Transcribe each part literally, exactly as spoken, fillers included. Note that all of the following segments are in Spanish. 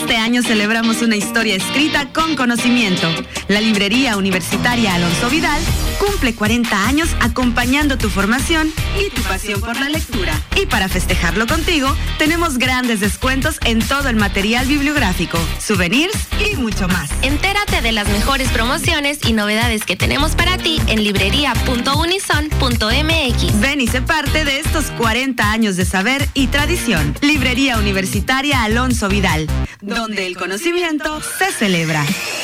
Este año celebramos una historia escrita con conocimiento. La Librería Universitaria Alonso Vidal cumple cuarenta años acompañando tu formación y tu pasión por la lectura. Y para festejarlo contigo, tenemos grandes descuentos en todo el material bibliográfico, souvenirs y mucho más. Entérate de las mejores promociones y novedades que tenemos para ti en librería punto unison punto m x. Ven y sé parte de estos cuarenta años de saber y tradición. Librería Universitaria Alonso Vidal, donde el conocimiento se celebra.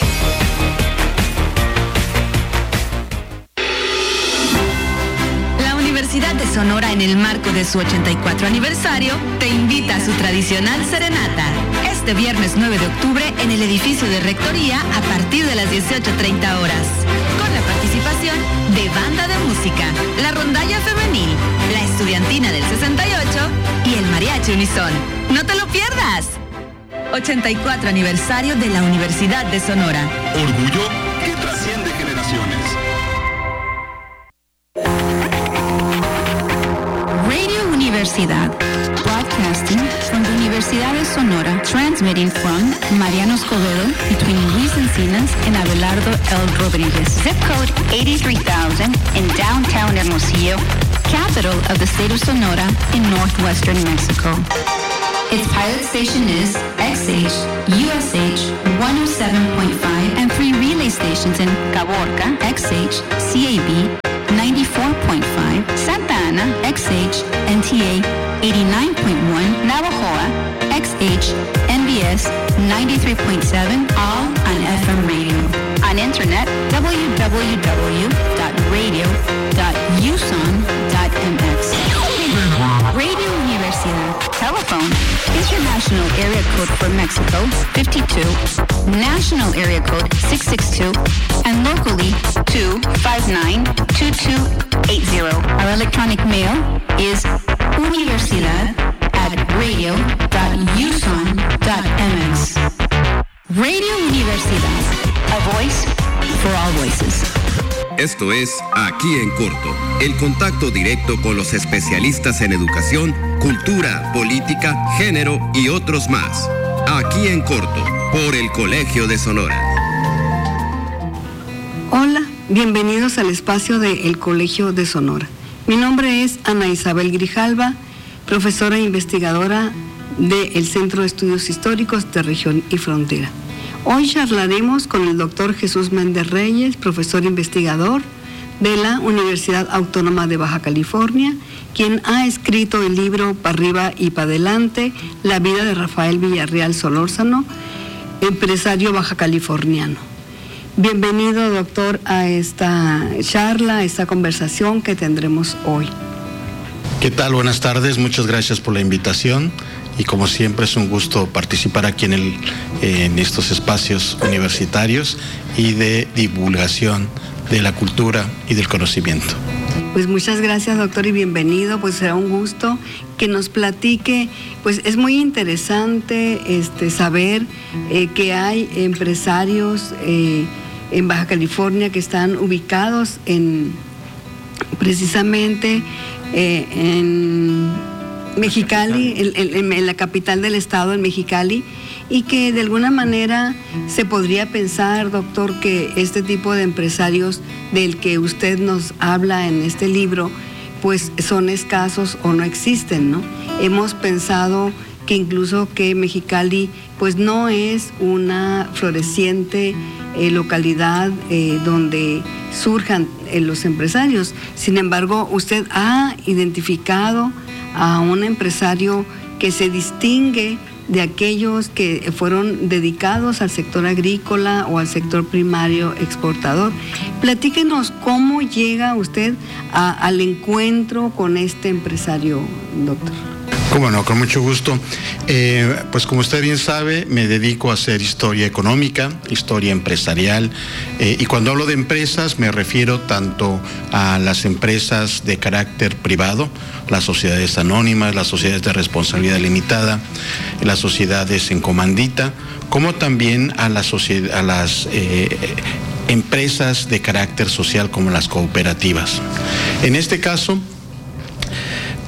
La Universidad de Sonora, en el marco de su ochenta y cuatro aniversario, te invita a su tradicional serenata. Este viernes nueve de octubre en el edificio de Rectoría a partir de las dieciocho treinta horas. Con la participación de Banda de Música, la Rondalla Femenil, la Estudiantina del sesenta y ocho y el Mariachi Unison. ¡No te lo pierdas! ochenta y cuatro aniversario de la Universidad de Sonora. Orgullo que trasciende generaciones. Radio Universidad. Broadcasting from the Universidad de Sonora, transmitting from Mariano Escobedo between Luis Encinas and Abelardo L. Rodriguez. Zip code eighty-three thousand in downtown Hermosillo, capital of the state of Sonora in northwestern Mexico. Its pilot station is X H, U S H one oh seven point five and three relay stations in Caborca, X H, C A B ninety-four point five, Santa Ana, X H, N T A eighty-nine point one, Navajoa, X H, N B S ninety-three point seven, all on F M radio. On internet, w w w dot radio dot u s o n dot m x. Radio Universidad. Telephone. International area code for Mexico, fifty-two. National area code, six six two. And locally, two five nine, two two eight zero. Our electronic mail is universidad at radio dot u s o n dot m x. Radio Universidad. A voice for all voices. Esto es Aquí en Corto, el contacto directo con los especialistas en educación, cultura, política, género y otros más. Aquí en Corto, por el Colegio de Sonora. Hola, bienvenidos al espacio de El Colegio de Sonora. Mi nombre es Ana Isabel Grijalva, profesora e investigadora del Centro de Estudios Históricos de Región y Frontera. Hoy charlaremos con el doctor Jesús Méndez Reyes, profesor investigador de la Universidad Autónoma de Baja California, quien ha escrito el libro Pa' arriba y pa' adelante, la vida de Rafael Villarreal Solórzano, empresario baja californiano. Bienvenido, doctor, a esta charla, a esta conversación que tendremos hoy. ¿Qué tal? Buenas tardes, muchas gracias por la invitación. Y como siempre es un gusto participar aquí en, el, en estos espacios universitarios y de divulgación de la cultura y del conocimiento. Pues muchas gracias, doctor, y bienvenido. Pues será un gusto que nos platique. Pues es muy interesante este, saber eh, que hay empresarios eh, en Baja California que están ubicados en precisamente eh, en Mexicali, en, en, en la capital del estado, en Mexicali, y que de alguna manera se podría pensar, doctor, que este tipo de empresarios del que usted nos habla en este libro, pues son escasos o no existen, ¿no? Hemos pensado que incluso que Mexicali, pues no es una floreciente eh, localidad eh, donde surjan eh, los empresarios. Sin embargo, usted ha identificado a un empresario que se distingue de aquellos que fueron dedicados al sector agrícola o al sector primario exportador. Platíquenos cómo llega usted a, al encuentro con este empresario, doctor. Cómo no, con mucho gusto. Eh, pues como usted bien sabe, me dedico a hacer historia económica, historia empresarial, eh, y cuando hablo de empresas me refiero tanto a las empresas de carácter privado, las sociedades anónimas, las sociedades de responsabilidad limitada, las sociedades en comandita, como también a las, sociedad, a las eh, empresas de carácter social como las cooperativas. En este caso,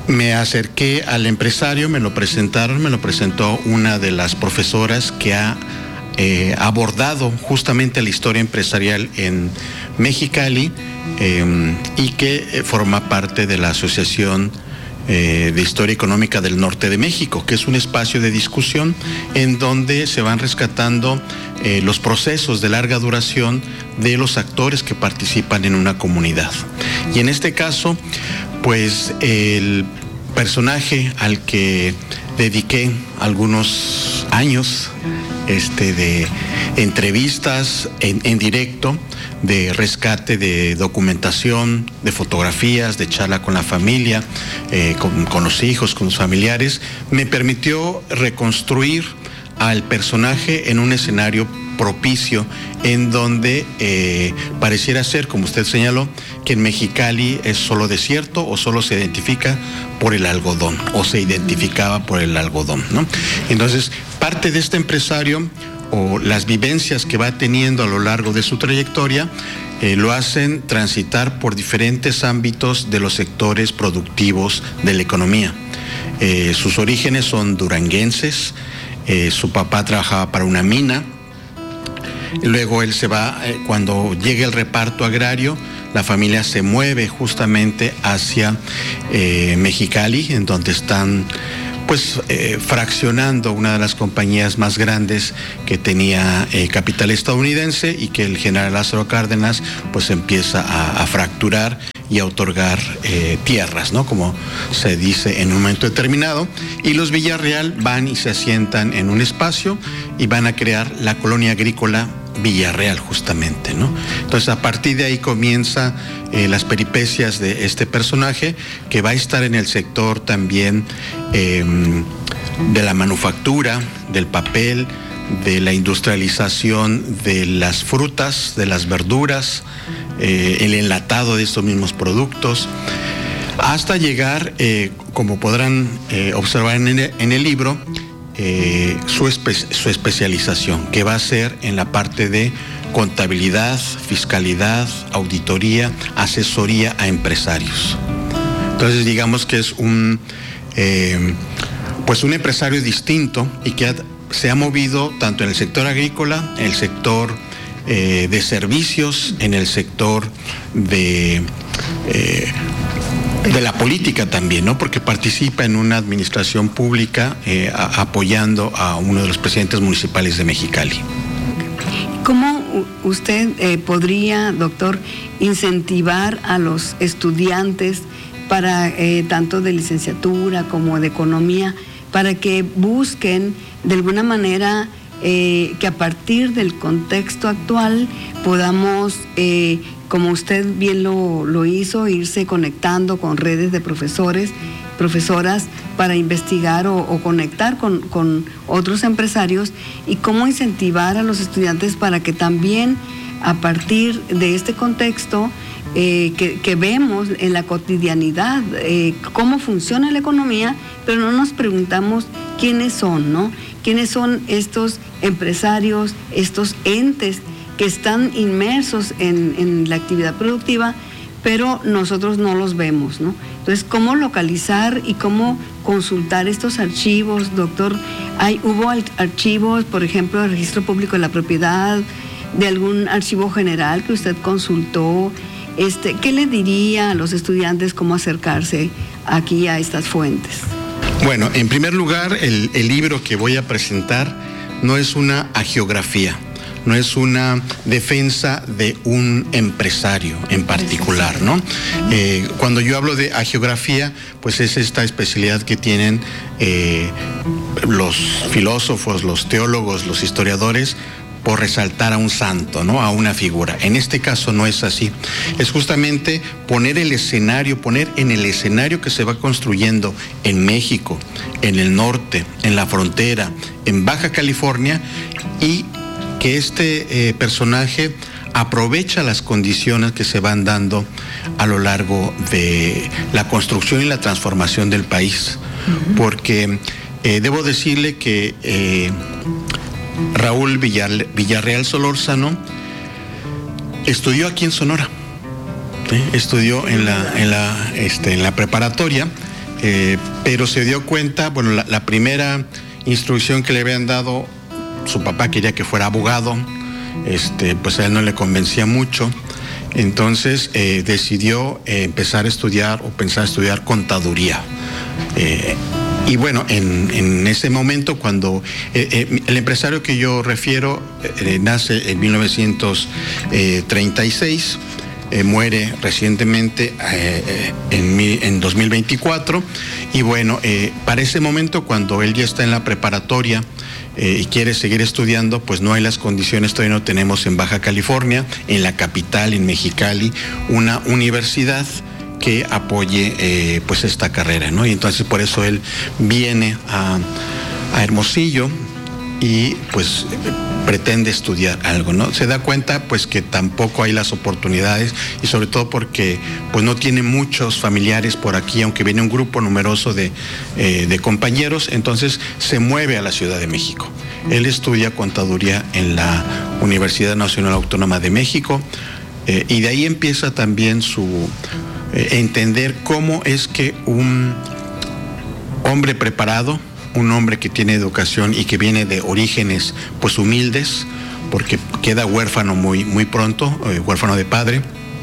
Me acerqué al empresario, me lo presentaron, me lo presentó una de las profesoras que ha eh, abordado justamente la historia empresarial en Mexicali eh, y que eh, forma parte de la Asociación eh, de Historia Económica del Norte de México, que es un espacio de discusión en donde se van rescatando eh, los procesos de larga duración de los actores que participan en una comunidad. Y en este caso, pues el personaje al que dediqué algunos años este, de entrevistas en, en directo, de rescate de documentación, de fotografías, de charla con la familia, eh, con, con los hijos, con los familiares, me permitió reconstruir al personaje en un escenario propicio en donde eh, pareciera ser, como usted señaló, que en Mexicali es solo desierto o solo se identifica por el algodón o se identificaba por el algodón, ¿no? Entonces, parte de este empresario o las vivencias que va teniendo a lo largo de su trayectoria eh, lo hacen transitar por diferentes ámbitos de los sectores productivos de la economía. Eh, sus orígenes son duranguenses, eh, su papá trabajaba para una mina. Luego él se va, eh, cuando llega el reparto agrario, la familia se mueve justamente hacia eh, Mexicali, en donde están pues eh, fraccionando una de las compañías más grandes que tenía eh, capital estadounidense y que el general Lázaro Cárdenas pues empieza a, a fracturar y a otorgar eh, tierras, ¿no? Como se dice en un momento determinado. Y los Villarreal van y se asientan en un espacio y van a crear la colonia agrícola Villarreal, justamente, ¿no? Entonces, a partir de ahí comienza eh, las peripecias de este personaje, que va a estar en el sector también eh, de la manufactura, del papel, de la industrialización de las frutas, de las verduras, eh, el enlatado de estos mismos productos, hasta llegar, eh, como podrán eh, observar en el, en el libro, Eh, su, espe su especialización, que va a ser en la parte de contabilidad, fiscalidad, auditoría, asesoría a empresarios. Entonces, digamos que es un, eh, pues un empresario distinto y que ha, se ha movido tanto en el sector agrícola, en el sector eh, de servicios, en el sector de... Eh, de la política también, ¿no? Porque participa en una administración pública eh, a, apoyando a uno de los presidentes municipales de Mexicali. ¿Cómo usted eh, podría, doctor, incentivar a los estudiantes para eh, tanto de licenciatura como de economía, para que busquen de alguna manera eh, que a partir del contexto actual podamos eh, como usted bien lo, lo hizo, irse conectando con redes de profesores, profesoras para investigar o, o conectar con, con otros empresarios, y cómo incentivar a los estudiantes para que también a partir de este contexto eh, que, que vemos en la cotidianidad, eh, cómo funciona la economía, pero no nos preguntamos quiénes son, ¿no? ¿Quiénes son estos empresarios, estos entes que están inmersos en, en la actividad productiva, pero nosotros no los vemos, ¿no? Entonces, ¿cómo localizar y cómo consultar estos archivos, doctor? Hay, ¿Hubo archivos, por ejemplo, del Registro Público de la Propiedad, de algún archivo general que usted consultó? Este, ¿qué le diría a los estudiantes cómo acercarse aquí a estas fuentes? Bueno, en primer lugar, el, el libro que voy a presentar no es una hagiografía, no es una defensa de un empresario en particular, ¿no? Eh, cuando yo hablo de hagiografía, pues es esta especialidad que tienen eh, los filósofos, los teólogos, los historiadores, por resaltar a un santo, ¿no? A una figura. En este caso no es así. Es justamente poner el escenario, poner en el escenario que se va construyendo en México, en el norte, en la frontera, en Baja California, y que este eh, personaje aprovecha las condiciones que se van dando a lo largo de la construcción y la transformación del país. Uh-huh. Porque eh, debo decirle que eh, Raúl Villar, Villarreal Solórzano estudió aquí en Sonora, ¿sí? Estudió en la, en la, este, en la preparatoria, eh, pero se dio cuenta, bueno, la, la primera instrucción que le habían dado, su papá quería que fuera abogado, este, pues a él no le convencía mucho, entonces eh, decidió eh, empezar a estudiar o pensar a estudiar contaduría. Eh, y bueno, en, en ese momento cuando eh, eh, el empresario que yo refiero eh, nace en mil novecientos treinta y seis, Eh, muere recientemente eh, en, mi, en dos mil veinticuatro, y bueno, eh, para ese momento cuando él ya está en la preparatoria eh, y quiere seguir estudiando, pues no hay las condiciones, todavía no tenemos en Baja California, en la capital, en Mexicali, una universidad que apoye eh, pues esta carrera, ¿no? Y entonces por eso él viene a, a Hermosillo y pues pretende estudiar algo, ¿no? Se da cuenta pues que tampoco hay las oportunidades, y sobre todo porque pues no tiene muchos familiares por aquí, aunque viene un grupo numeroso de, eh, de compañeros, entonces se mueve a la Ciudad de México. Él estudia contaduría en la Universidad Nacional Autónoma de México, eh, y de ahí empieza también su eh, entender cómo es que un hombre preparado, un hombre que tiene educación y que viene de orígenes pues humildes, porque queda huérfano muy, muy pronto, eh, huérfano de padre,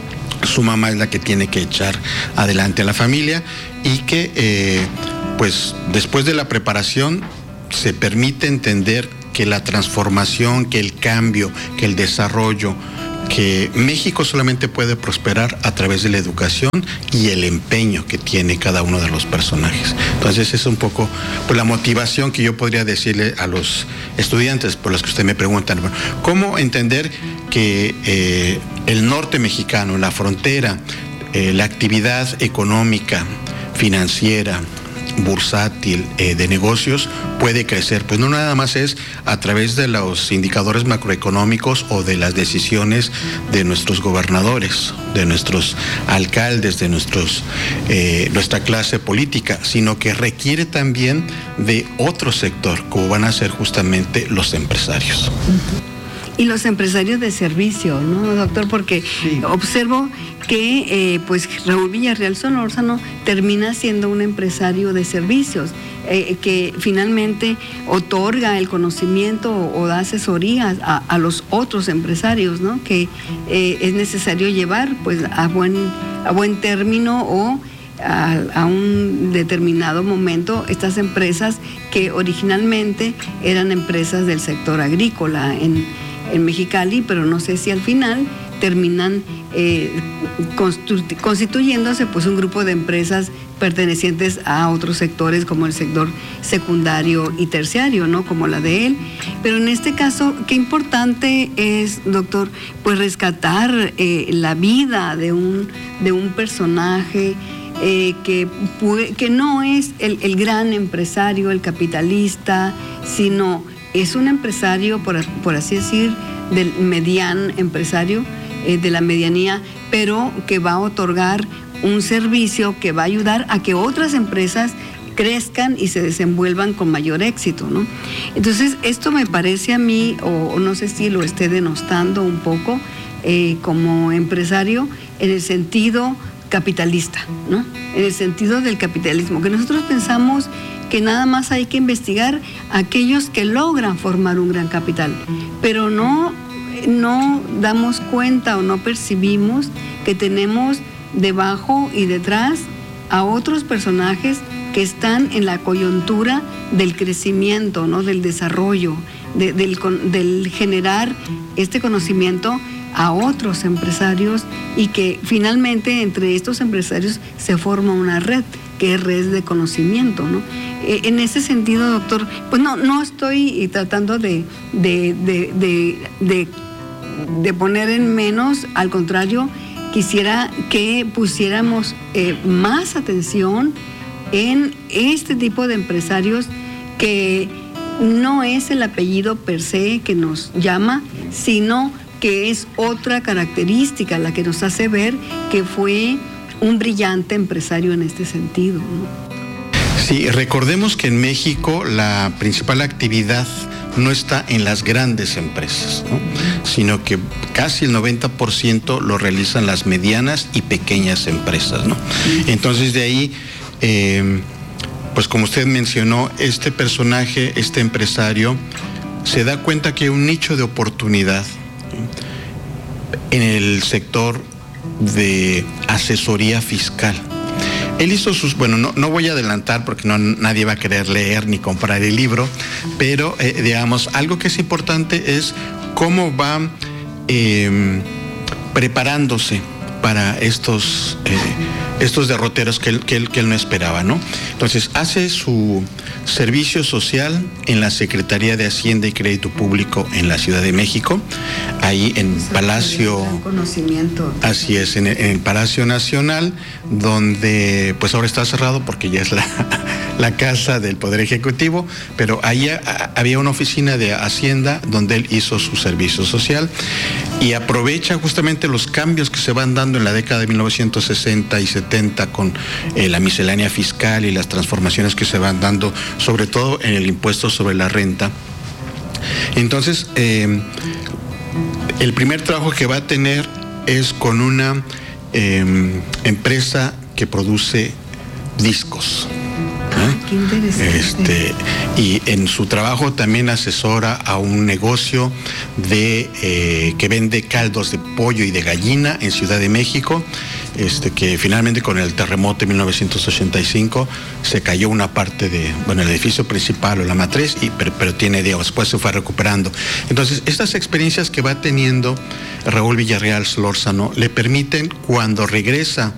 su mamá es la que tiene que echar adelante a la familia, y que eh, pues después de la preparación se permite entender que la transformación, que el cambio, que el desarrollo, que México solamente puede prosperar a través de la educación y el empeño que tiene cada uno de los personajes. Entonces es un poco pues, la motivación que yo podría decirle a los estudiantes por los que usted me preguntan. ¿Cómo entender que eh, el norte mexicano, la frontera, eh, la actividad económica, financiera, bursátil, eh, de negocios puede crecer? Pues no nada más es a través de los indicadores macroeconómicos o de las decisiones de nuestros gobernadores, de nuestros alcaldes, de nuestros, eh, nuestra clase política, sino que requiere también de otro sector, como van a ser justamente los empresarios. Uh-huh. Y los empresarios de servicio, ¿no, doctor? Porque sí, observo que eh, pues Raúl Villarreal Solórzano termina siendo un empresario de servicios, eh, que finalmente otorga el conocimiento o, o da asesorías a, a los otros empresarios, ¿no? Que eh, es necesario llevar pues a buen, a buen término o A, a un determinado momento estas empresas que originalmente eran empresas del sector agrícola en, en Mexicali, pero no sé si al final terminan eh, constitu- constituyéndose pues un grupo de empresas pertenecientes a otros sectores como el sector secundario y terciario, ¿no? Como la de él. Pero en este caso, qué importante es, doctor, pues rescatar eh, la vida de un, de un personaje Eh, que, que no es el, el gran empresario, el capitalista, sino es un empresario, por, por así decir, del mediano empresario, eh, de la medianía, pero que va a otorgar un servicio que va a ayudar a que otras empresas crezcan y se desenvuelvan con mayor éxito, ¿no? Entonces, esto me parece a mí, o, o no sé si lo esté denostando un poco, eh, como empresario, en el sentido capitalista, ¿no? En el sentido del capitalismo, que nosotros pensamos que nada más hay que investigar a aquellos que logran formar un gran capital, pero no, no damos cuenta o no percibimos que tenemos debajo y detrás a otros personajes que están en la coyuntura del crecimiento, ¿no? Del desarrollo, de, del, del generar este conocimiento a otros empresarios, y que finalmente entre estos empresarios se forma una red, que es red de conocimiento, ¿no? Eh, en ese sentido, doctor, pues no, no estoy tratando de, de, de, de, de, de poner en menos, al contrario, quisiera que pusiéramos eh, más atención en este tipo de empresarios, que no es el apellido per se que nos llama, sino que es otra característica la que nos hace ver que fue un brillante empresario en este sentido, ¿no? Sí, recordemos que en México la principal actividad no está en las grandes empresas, ¿no? Sino que casi el noventa por ciento lo realizan las medianas y pequeñas empresas, ¿no? Entonces de ahí eh, pues como usted mencionó, este personaje, este empresario, se da cuenta que hay un nicho de oportunidad en el sector de asesoría fiscal. Él hizo sus, bueno, no, no voy a adelantar porque no, nadie va a querer leer ni comprar el libro, pero eh, digamos, algo que es importante es cómo va eh, preparándose para estos, eh, estos derroteros que él, que, él, que él no esperaba, ¿no? Entonces, hace su servicio social en la Secretaría de Hacienda y Crédito Público en la Ciudad de México, ahí en Eso Palacio... Conocimiento. Así es, en el, en el Palacio Nacional, donde pues ahora está cerrado porque ya es la, la casa del Poder Ejecutivo, pero ahí a, había una oficina de Hacienda donde él hizo su servicio social y aprovecha justamente los cambios que se van dando en la década de mil novecientos sesenta y setenta con eh, la miscelánea fiscal y las transformaciones que se van dando, sobre todo en el impuesto sobre la renta. Entonces, eh, el primer trabajo que va a tener es con una eh, empresa que produce discos. Ah, qué interesante. Este, y en su trabajo también asesora a un negocio de eh, que vende caldos de pollo y de gallina en Ciudad de México, este, que finalmente con el terremoto de mil novecientos ochenta y cinco se cayó una parte de, bueno, el edificio principal o la matriz, y, pero, pero tiene, digamos, después se fue recuperando. Entonces, estas experiencias que va teniendo Raúl Villarreal Solórzano le permiten, cuando regresa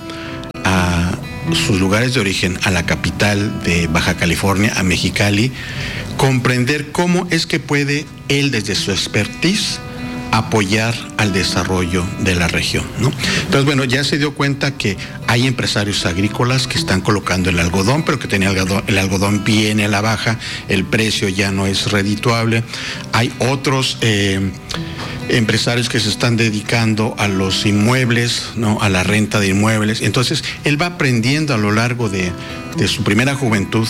a sus lugares de origen, a la capital de Baja California, a Mexicali, comprender cómo es que puede él, desde su expertise, apoyar al desarrollo de la región, ¿no? Entonces, bueno, ya se dio cuenta que hay empresarios agrícolas que están colocando el algodón, pero que tenía el algodón, el algodón viene a la baja, el precio ya no es redituable. Hay otros eh, empresarios que se están dedicando a los inmuebles, ¿no? A la renta de inmuebles. Entonces, él va aprendiendo a lo largo de, de su primera juventud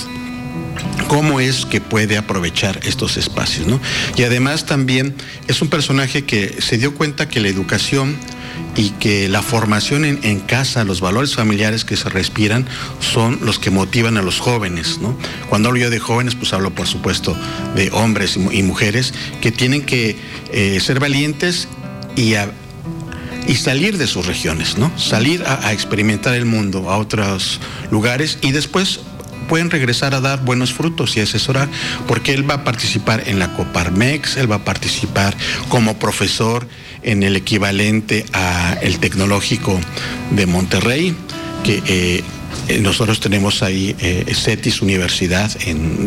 cómo es que puede aprovechar estos espacios, ¿no? Y además también es un personaje que se dio cuenta que la educación y que la formación en, en casa, los valores familiares que se respiran, son los que motivan a los jóvenes, ¿no? Cuando hablo yo de jóvenes, pues hablo por supuesto de hombres y, y mujeres que tienen que eh, ser valientes y a, y salir de sus regiones, ¿no? Salir a, a experimentar el mundo, a otros lugares, y después pueden regresar a dar buenos frutos y asesorar, porque él va a participar en la Coparmex, él va a participar como profesor en el equivalente a el Tecnológico de Monterrey, que eh, nosotros tenemos ahí eh, CETIS Universidad en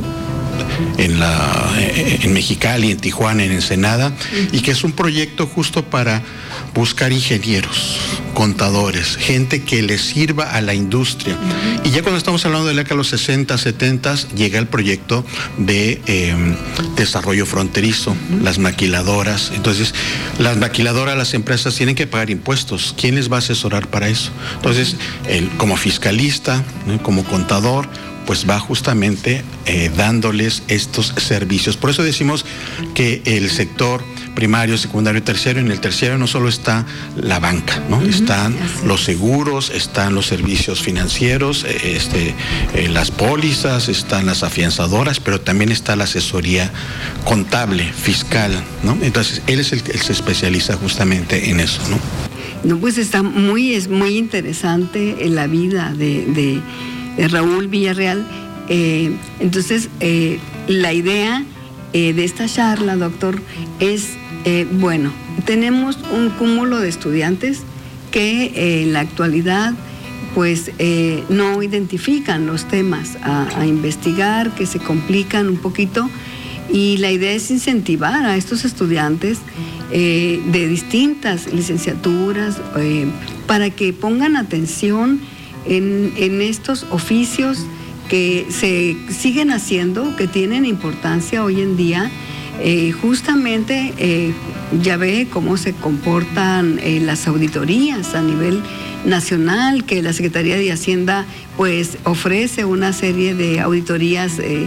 en la en Mexicali, en Tijuana, en Ensenada, y que es un proyecto justo para buscar ingenieros, contadores, gente que les sirva a la industria. Uh-huh. Y ya cuando estamos hablando de la década de los sesenta, setenta, llega el proyecto de eh, desarrollo fronterizo, uh-huh. las maquiladoras. Entonces, las maquiladoras, las empresas tienen que pagar impuestos. ¿Quién les va a asesorar para eso? Entonces, él, como fiscalista, ¿no? como contador, pues va justamente eh, dándoles estos servicios. Por eso decimos que el sector primario, secundario y terciario, en el terciario no solo está la banca, ¿no? Uh-huh. Están los seguros, están los servicios financieros, este, eh, las pólizas, están las afianzadoras, pero también está la asesoría contable, fiscal, ¿no? Entonces, él es el que se especializa justamente en eso, ¿no? No, pues está muy, es muy interesante en la vida de... de... de Raúl Villarreal. Eh, entonces, eh, la idea eh, de esta charla, doctor, es, eh, bueno, tenemos un cúmulo de estudiantes que eh, en la actualidad, pues, eh, no identifican los temas a, a investigar, que se complican un poquito, y la idea es incentivar a estos estudiantes eh, de distintas licenciaturas eh, para que pongan atención En, en estos oficios que se siguen haciendo, que tienen importancia hoy en día. Eh, justamente eh, ya ve cómo se comportan eh, las auditorías a nivel nacional, que la Secretaría de Hacienda pues ofrece una serie de auditorías eh,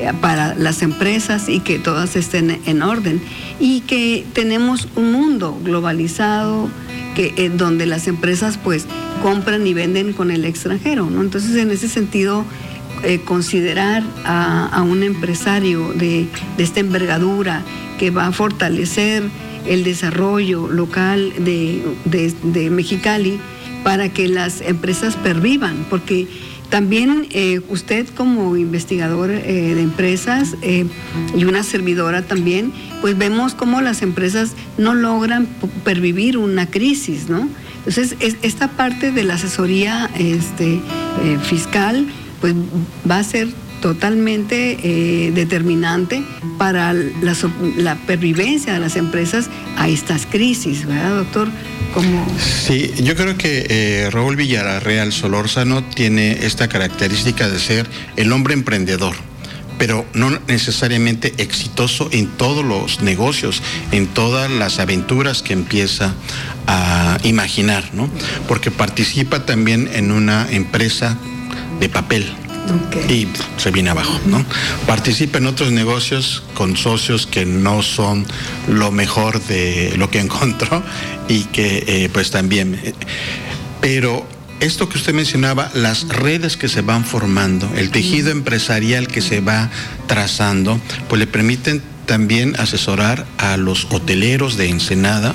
para las empresas y que todas estén en orden, y que tenemos un mundo globalizado que eh, donde las empresas pues compran y venden con el extranjero, ¿no? Entonces, en ese sentido, eh, considerar a, a un empresario de, de esta envergadura que va a fortalecer el desarrollo local de, de, de Mexicali para que las empresas pervivan, porque también eh, usted como investigador eh, de empresas eh, y una servidora también, pues vemos cómo las empresas no logran pervivir una crisis, ¿no? Entonces, es, esta parte de la asesoría este, eh, fiscal, pues va a ser totalmente eh, determinante para la, la pervivencia de las empresas a estas crisis, ¿verdad, doctor? ¿Cómo? Sí, yo creo que eh, Raúl Villarreal Solórzano tiene esta característica de ser el hombre emprendedor, pero no necesariamente exitoso en todos los negocios, en todas las aventuras que empieza a imaginar, ¿no? Porque participa también en una empresa de papel. Okay. Y se viene abajo, ¿no? Participa en otros negocios con socios que no son lo mejor de lo que encontró y que eh, pues también, eh, pero esto que usted mencionaba, las redes que se van formando, el tejido empresarial que se va trazando, pues le permiten también asesorar a los hoteleros de Ensenada,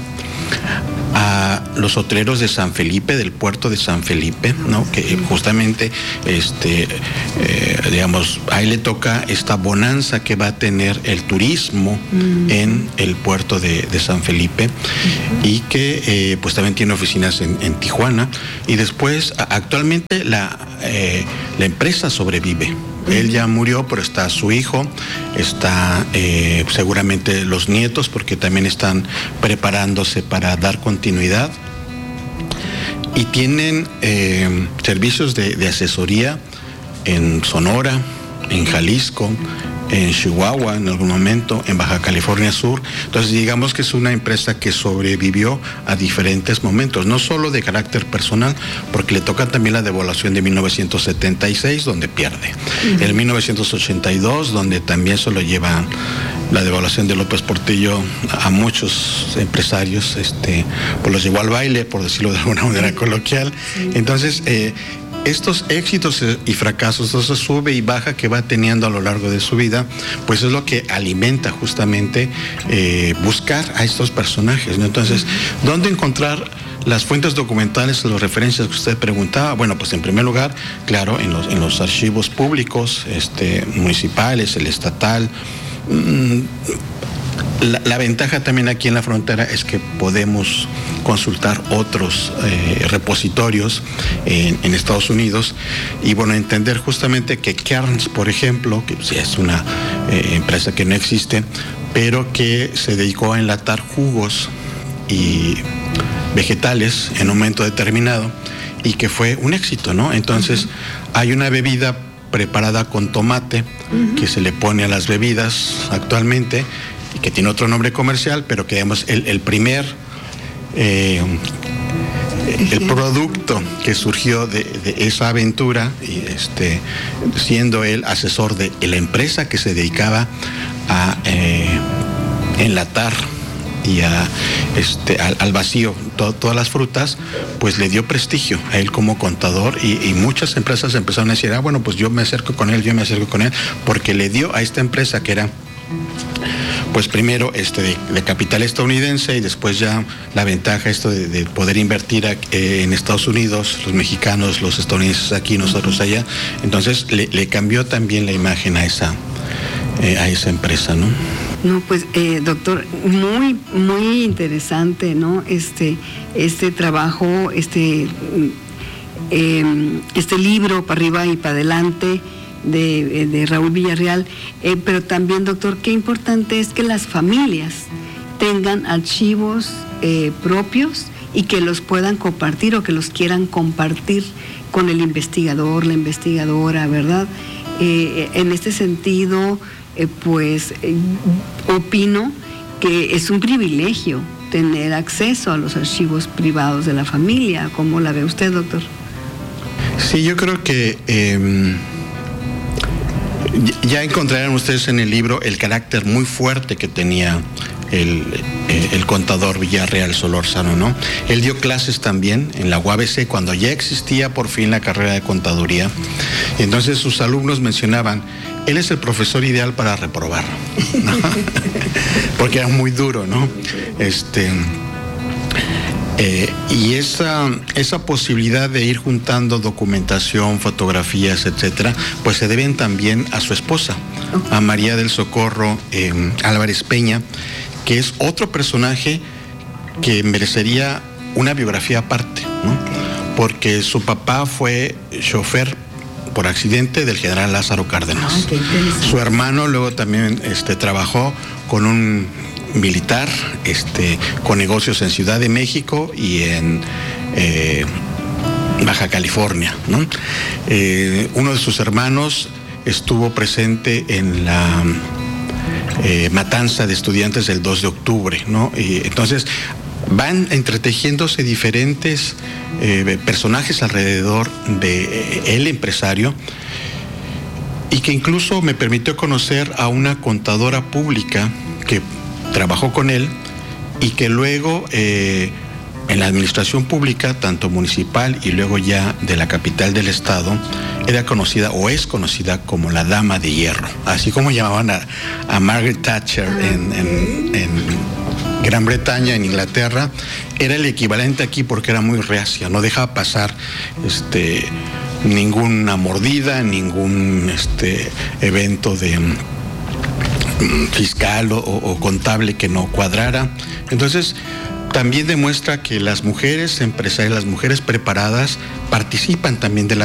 a los hoteleros de San Felipe, del puerto de San Felipe, ¿no? Que justamente, este, eh, digamos, ahí le toca esta bonanza que va a tener el turismo mm. en el puerto de, de San Felipe, mm. y que eh, pues también tiene oficinas en, en Tijuana, y después actualmente la, eh, la empresa sobrevive. Él ya murió, pero está su hijo, está eh, seguramente los nietos, porque también están preparándose para dar continuidad. Y tienen eh, servicios de, de asesoría en Sonora, en Jalisco, en Chihuahua en algún momento, en Baja California Sur. Entonces, digamos que es una empresa que sobrevivió a diferentes momentos, no solo de carácter personal, porque le toca también la devaluación de mil novecientos setenta y seis, donde pierde. Uh-huh. En mil novecientos ochenta y dos, donde también se lo lleva la devaluación de López Portillo a muchos empresarios, este, pues los llevó al baile, por decirlo de alguna manera coloquial. Entonces, eh, estos éxitos y fracasos, esa sube y baja que va teniendo a lo largo de su vida, pues es lo que alimenta justamente eh, buscar a estos personajes, ¿no? Entonces, ¿dónde encontrar las fuentes documentales, las referencias que usted preguntaba? Bueno, pues en primer lugar, claro, en los, en los archivos públicos, este, municipales, el estatal. Mmm, La, la ventaja también aquí en la frontera es que podemos consultar otros eh, repositorios en, en Estados Unidos y, bueno, entender justamente que Cairns, por ejemplo, que sí es una eh, empresa que no existe, pero que se dedicó a enlatar jugos y vegetales en un momento determinado y que fue un éxito, ¿no? Entonces, uh-huh. hay una bebida preparada con tomate uh-huh. que se le pone a las bebidas actualmente, que tiene otro nombre comercial, pero que digamos el, el primer eh, el producto que surgió de, de esa aventura, y este, siendo él asesor de la empresa que se dedicaba a eh, enlatar y a, este, al, al vacío to, todas las frutas, pues le dio prestigio a él como contador, y, y muchas empresas empezaron a decir, ah, bueno, pues yo me acerco con él, yo me acerco con él, porque le dio a esta empresa que era, pues primero este de, de capital estadounidense, y después ya la ventaja esto de, de poder invertir a, eh, en Estados Unidos, los mexicanos, los estadounidenses aquí, nosotros allá. Entonces le, le cambió también la imagen a esa, eh, a esa empresa, ¿no? No, pues eh, doctor, muy, muy interesante, ¿no? Este, este trabajo, este, eh, este libro para arriba y para adelante. De, de Raúl Villarreal, eh, pero también, doctor, qué importante es que las familias tengan archivos eh, propios y que los puedan compartir o que los quieran compartir con el investigador, la investigadora, ¿verdad? Eh, en este sentido, eh, pues eh, opino que es un privilegio tener acceso a los archivos privados de la familia. ¿Cómo la ve usted, doctor? Sí, yo creo que... Eh... Ya encontrarán ustedes en el libro el carácter muy fuerte que tenía el, el contador Villarreal Solórzano, ¿no? Él dio clases también en la U A B C cuando ya existía por fin la carrera de contaduría. Y entonces sus alumnos mencionaban, él es el profesor ideal para reprobar, ¿no? Porque era muy duro, ¿no? Este... Eh, y esa, esa posibilidad de ir juntando documentación, fotografías, etcétera, pues se deben también a su esposa, a María del Socorro eh, Álvarez Peña, que es otro personaje que merecería una biografía aparte, ¿no? Porque su papá fue chofer por accidente del general Lázaro Cárdenas. Ah, su hermano luego también este, trabajó con un militar, este, con negocios en Ciudad de México y en eh, Baja California, ¿no? Eh, uno de sus hermanos estuvo presente en la eh, matanza de estudiantes del dos de octubre, ¿no? Y entonces van entretejiéndose diferentes eh, personajes alrededor de eh, el empresario, y que incluso me permitió conocer a una contadora pública que trabajó con él y que luego eh, en la administración pública, tanto municipal y luego ya de la capital del estado, era conocida o es conocida como la Dama de Hierro, así como llamaban a, a Margaret Thatcher en, en, en Gran Bretaña, en Inglaterra. Era el equivalente aquí porque era muy reacia, no dejaba pasar este, ninguna mordida, ningún este, evento de fiscal o, o contable que no cuadrara. Entonces también demuestra que las mujeres empresarias, las mujeres preparadas, participan también de la